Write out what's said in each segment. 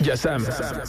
Yazam.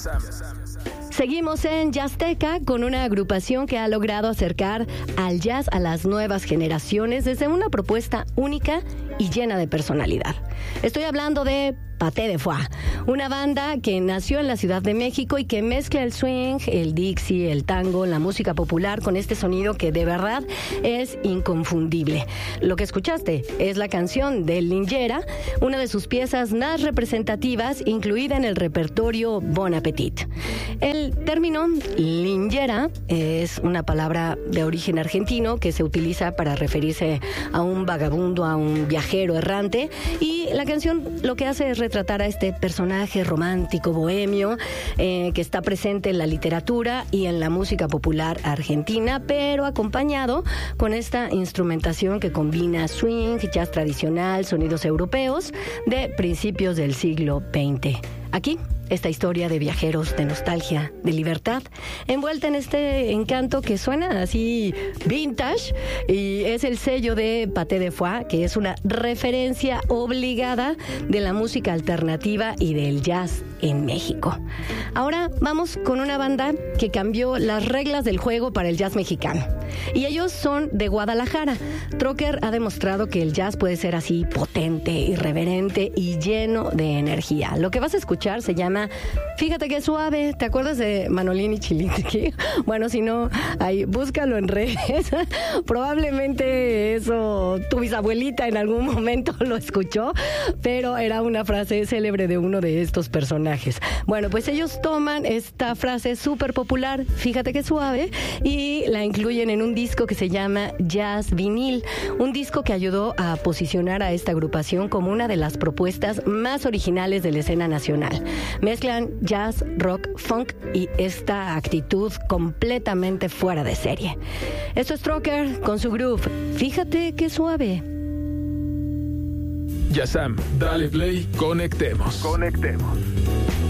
Seguimos en Jazzteca con una agrupación que ha logrado acercar al jazz a las nuevas generaciones desde una propuesta única y llena de personalidad. Estoy hablando de Paté de Foix, una banda que nació en la Ciudad de México y que mezcla el swing, el dixie, el tango, la música popular con este sonido que de verdad es inconfundible. Lo que escuchaste es la canción de Lingera, una de sus piezas más representativas, incluida en el repertorio Bon Appetit. El término Lingera es una palabra de origen argentino que se utiliza para referirse a un vagabundo, a un viajero errante, y la canción lo que hace es retratar a este personaje romántico, bohemio, que está presente en la literatura y en la música popular argentina, pero acompañado con esta instrumentación que combina swing, jazz tradicional, sonidos europeos de principios del siglo XX. Aquí, esta historia de viajeros, de nostalgia, de libertad, envuelta en este encanto que suena así vintage, y es el sello de Paté de Foix, que es una referencia obligada de la música alternativa y del jazz en México. Ahora vamos con una banda que cambió las reglas del juego para el jazz mexicano. Y ellos son de Guadalajara. Trocker ha demostrado que el jazz puede ser así potente, irreverente y lleno de energía. Lo que vas a escuchar se llama Fíjate qué suave. ¿Te acuerdas de Manolín y Chilindriki? Bueno, si no, ahí búscalo en redes. Probablemente eso tu bisabuelita en algún momento lo escuchó, pero era una frase célebre de uno de estos personajes. Bueno, pues ellos toman esta frase súper popular, fíjate qué suave, y la incluyen en un disco que se llama Jazz Vinil, un disco que ayudó a posicionar a esta agrupación como una de las propuestas más originales de la escena nacional. Mezclan jazz, rock, funk y esta actitud completamente fuera de serie. Esto es Trocker con su groove, fíjate qué suave. Yazam, dale play, conectemos.